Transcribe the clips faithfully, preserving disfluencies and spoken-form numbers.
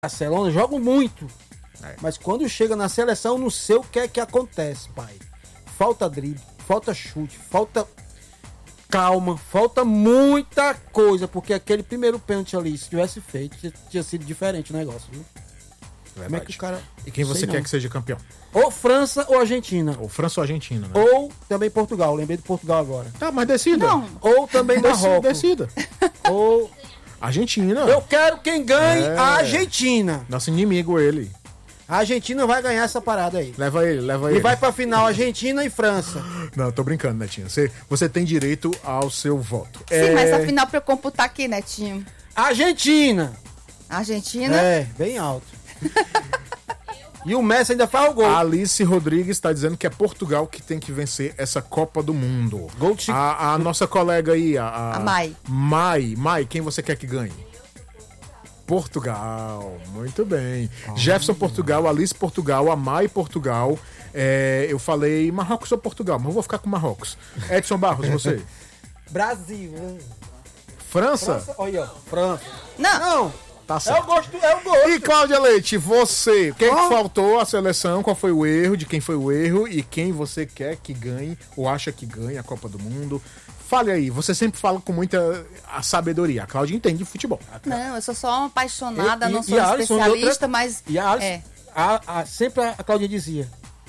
Barcelona jogam muito. É. Mas quando chega na seleção, não sei o que é que acontece, pai. Falta drible, falta chute, falta calma, falta muita coisa. Porque aquele primeiro pênalti ali, se tivesse feito, tinha sido diferente o negócio, viu? Verdade. Como é que o cara... E quem você Sei quer não. que seja campeão? Ou França ou Argentina. Ou França ou Argentina, né? Ou também Portugal, lembrei de Portugal agora. Tá, mas decida. Não. Ou também Deci- Marrocos. Decida. Ou... Argentina. Eu quero quem ganhe É. a Argentina. Nosso inimigo, ele. A Argentina vai ganhar essa parada aí. Leva ele, leva E ele. vai pra final Argentina e França. Não, tô brincando, Netinho. Você, você tem direito ao seu voto. Sim, É, mas afinal pra eu computar aqui, Netinho. Argentina. Argentina. É, bem alto. E o Messi ainda faz o gol. A Alice Rodrigues está dizendo que é Portugal que tem que vencer essa Copa do Mundo. Gol de- A, a nossa colega aí, a, a, A Mai. Mai, Mai, quem você quer que ganhe? Portugal, muito bem. Jefferson Portugal, Alice Portugal, a Mai Portugal. É, eu falei Marrocos ou Portugal, mas eu vou ficar com Marrocos. Edson Barros, você? Brasil. França? França. Olha, ó, França. Não. Não. Tá É o certo. gosto, é o gosto. E Cláudia Leite, você, quem Ó. que faltou a seleção, qual foi o erro, de quem foi o erro e quem você quer que ganhe ou acha que ganhe a Copa do Mundo? Fale aí, você sempre fala com muita a sabedoria. A Cláudia entende de futebol. Não, eu sou só uma apaixonada, E- e- não sou e a Alisson, e especialista, outra- mas. E a Alice, É. a, a, sempre a Cláudia dizia,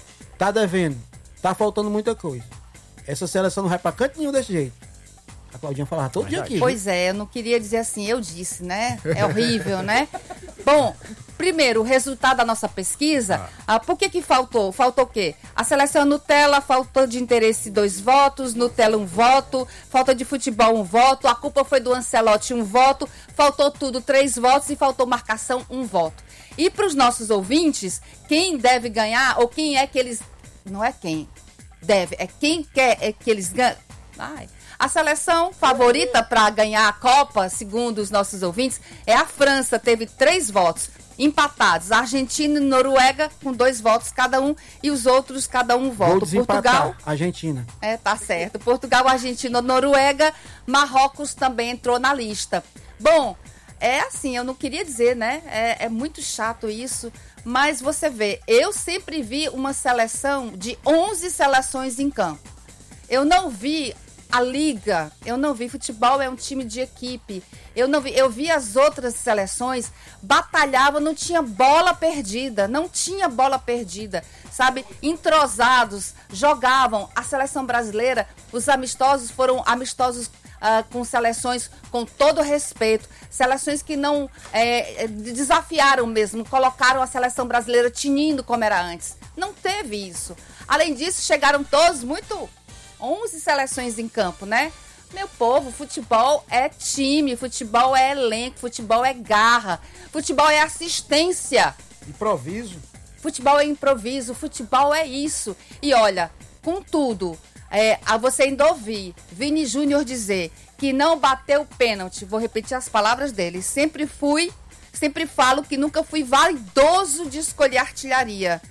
tá devendo, tá faltando muita coisa. Essa seleção não vai pra canto nenhum desse jeito. A Claudinha falava todo dia Verdade. aqui. Pois é, eu não queria dizer assim, eu disse, né? É horrível, né? Bom, primeiro, o resultado da nossa pesquisa, ah. por que que faltou? Faltou o quê? A seleção Nutella, faltou de interesse dois votos, Nutella um voto, falta de futebol um voto, a culpa foi do Ancelotti um voto, faltou tudo três votos e faltou marcação um voto. E para os nossos ouvintes, quem deve ganhar ou quem é que eles... Não é quem deve, é quem quer é que eles ganhem. Ai... A seleção favorita para ganhar a Copa, segundo os nossos ouvintes, é a França. Teve três votos empatados. A Argentina e Noruega com dois votos cada um e os outros cada um Vou voto. desempatar. Portugal, Argentina. é, tá certo. Portugal, Argentina, Noruega, Marrocos também entrou na lista. Bom, é assim, eu não queria dizer, né? É, é muito chato isso, mas você vê, eu sempre vi uma seleção de onze seleções em campo. Eu não vi a liga, eu não vi, futebol é um time de equipe, eu não vi, eu vi as outras seleções, batalhavam, não tinha bola perdida, não tinha bola perdida, sabe, entrosados, jogavam, a seleção brasileira, os amistosos foram amistosos uh, com seleções com todo respeito, seleções que não é, desafiaram mesmo, colocaram a seleção brasileira tinindo como era antes, não teve isso, além disso chegaram todos muito... onze seleções em campo, né? Meu povo, futebol é time, futebol é elenco, futebol é garra, futebol é assistência, Improviso. futebol é improviso, futebol é isso. E olha, contudo, é, a você ainda ouvir Vini Júnior dizer que não bateu pênalti, vou repetir as palavras dele, sempre fui, sempre falo que nunca fui vaidoso de escolher artilharia.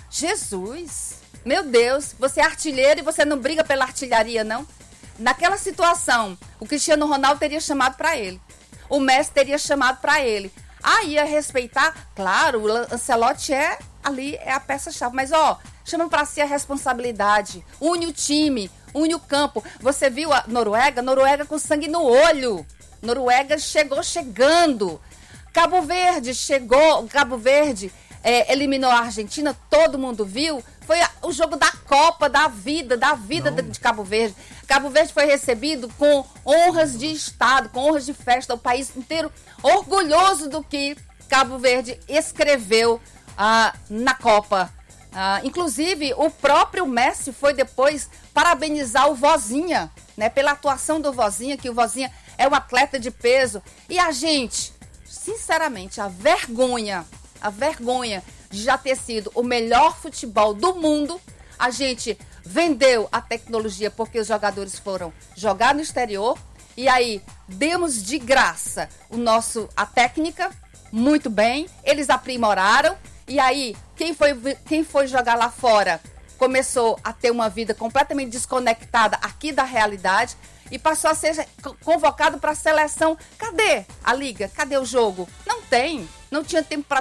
Jesus... Meu Deus, você é artilheiro e você não briga pela artilharia, não? Naquela situação, o Cristiano Ronaldo teria chamado para ele. O Messi teria chamado para ele. Ah, ia respeitar? Claro, o Ancelotti é ali, é a peça-chave. Mas, ó, chama para si a responsabilidade. Une o time, une o campo. Você viu a Noruega? Noruega com sangue no olho. Noruega chegou chegando. Cabo Verde chegou, Cabo Verde... É, eliminou a Argentina, todo mundo viu, foi a, o jogo da Copa, da vida, da vida de, de Cabo Verde. Cabo Verde foi recebido com honras de Estado, com honras de festa, o país inteiro orgulhoso do que Cabo Verde escreveu ah, na Copa. Ah, inclusive, o próprio Messi foi depois parabenizar o Vozinha, né, pela atuação do Vozinha, que o Vozinha é um atleta de peso. E a gente, sinceramente, a vergonha... A vergonha de já ter sido o melhor futebol do mundo, a gente vendeu a tecnologia porque os jogadores foram jogar no exterior e aí demos de graça o nosso, a técnica, muito bem, eles aprimoraram e aí quem foi, quem foi jogar lá fora começou a ter uma vida completamente desconectada aqui da realidade e passou a ser convocado para a seleção. Cadê a liga? Cadê o jogo? Não tem. não tinha tempo para